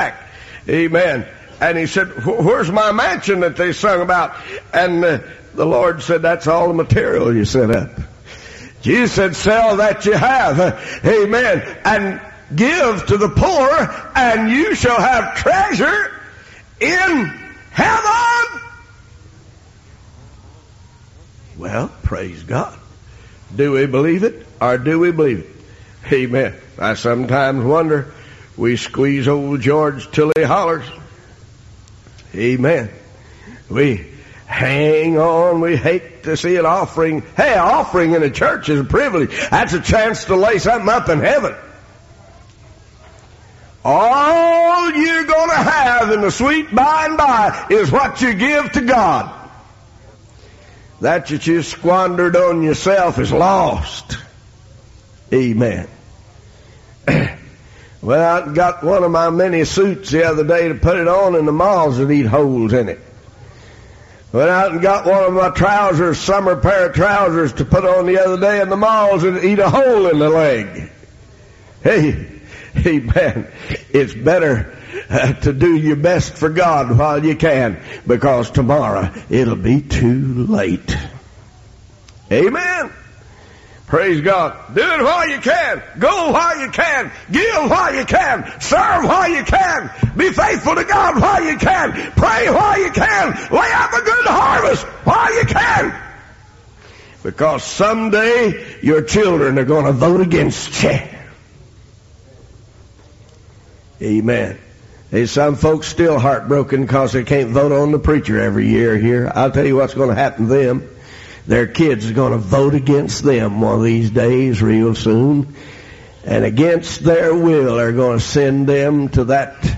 back. Amen. And he said, where's my mansion that they sung about? And the Lord said, that's all the material you set up. Jesus said, sell that you have. Amen. And give to the poor, and you shall have treasure in heaven. Well, praise God. Do we believe it, or do we believe it? Amen. I sometimes wonder, we squeeze old George till he hollers. Amen. We hang on. We hate to see an offering. Hey, offering in a church is a privilege. That's a chance to lay something up in heaven. All you're going to have in the sweet by and by is what you give to God. That you squandered on yourself is lost. Amen. Well, I got one of my many suits the other day to put it on in the malls that eat holes in it. Went out and got one of my trousers, summer pair of trousers, to put on the other day in the malls and eat a hole in the leg. Hey, man, it's better to do your best for God while you can, because tomorrow it'll be too late. Amen. Praise God. Do it while you can. Go while you can. Give while you can. Serve while you can. Be faithful to God while you can. Pray while you can. Lay up a good harvest while you can. Because someday your children are going to vote against you. Amen. There's some folks still heartbroken because they can't vote on the preacher every year here. I'll tell you what's going to happen to them. Their kids are going to vote against them one of these days real soon. And against their will are going to send them to that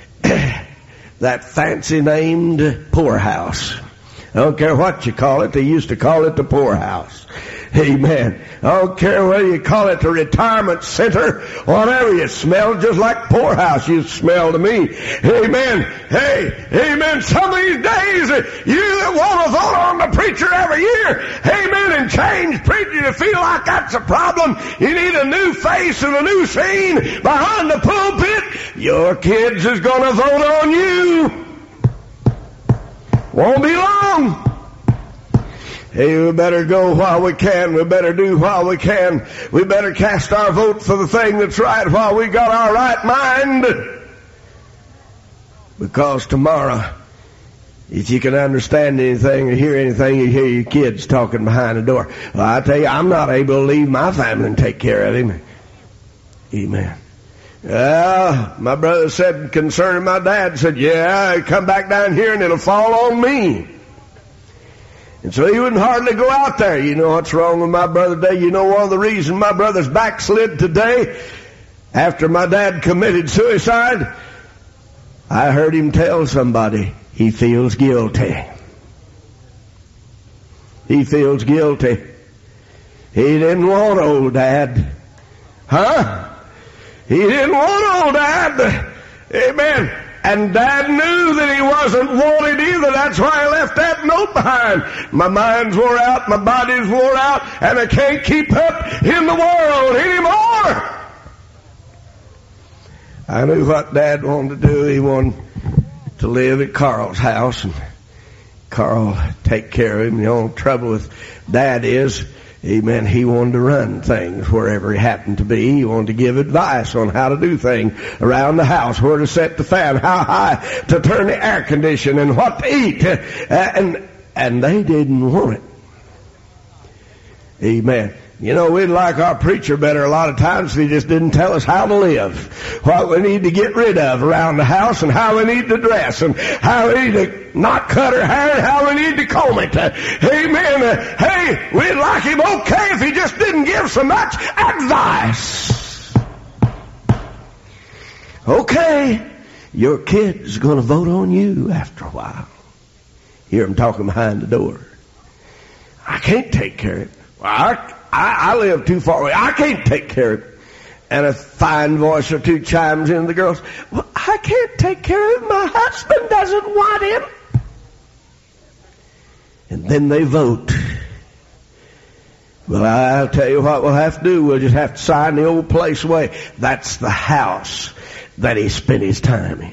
fancy named poorhouse. I don't care what you call it. They used to call it the poorhouse. Amen. I don't care whether you call it the retirement center, whatever. You smell just like poorhouse you smell to me. Amen. Hey, amen. Some of these days, you that want to vote on the preacher every year, amen, and change preacher, you feel like that's a problem. You need a new face and a new scene behind the pulpit. Your kids is going to vote on you. Won't be long. Hey, we better go while we can. We better do while we can. We better cast our vote for the thing that's right while we got our right mind. Because tomorrow, if you can understand anything or hear anything, you hear your kids talking behind the door. Well, I tell you, I'm not able to leave my family and take care of him. Amen. Well, my brother said concerning my dad, said, yeah, come back down here and it'll fall on me. And so he wouldn't hardly go out there. You know what's wrong with my brother today? You know one of the reasons my brother's backslid today after my dad committed suicide? I heard him tell somebody he feels guilty. He feels guilty. He didn't want old Dad. Huh? He didn't want old Dad. Amen. And Dad knew that he wasn't wanted either. That's why he left that note behind. My mind's wore out, my body's wore out, and I can't keep up in the world anymore. I knew what Dad wanted to do. He wanted to live at Carl's house, and Carl take care of him. The only trouble with Dad is, amen, he wanted to run things wherever he happened to be. He wanted to give advice on how to do things around the house, where to set the fan, how high to turn the air conditioner, and what to eat. And they didn't want it. Amen. You know, we'd like our preacher better a lot of times if he just didn't tell us how to live, what we need to get rid of around the house, and how we need to dress, and how we need to not cut our hair, and how we need to comb it. Amen. Hey, we'd like him okay if he just didn't give so much advice. Okay, your kid's going to vote on you after a while. Hear him talking behind the door. I can't take care of it. Well, I live too far away. I can't take care of it. And a fine voice or two chimes in. The girls, well, I can't take care of him. My husband doesn't want him. And then they vote. Well, I'll tell you what we'll have to do. We'll just have to sign the old place away. That's the house that he spent his time in.